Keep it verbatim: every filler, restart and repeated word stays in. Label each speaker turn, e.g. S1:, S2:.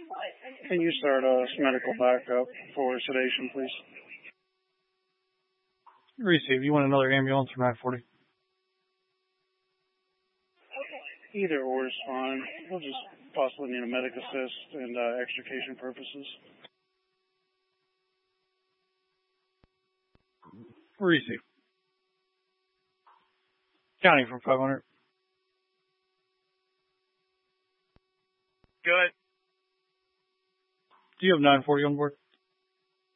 S1: Can you start a medical backup for sedation, please?
S2: Receive. You want another ambulance or nine forty?
S1: Either or is fine. We'll just possibly need a medic assist and uh, extrication purposes.
S2: Receive. Counting from five hundred.
S3: Good.
S2: Do you have nine forty on board?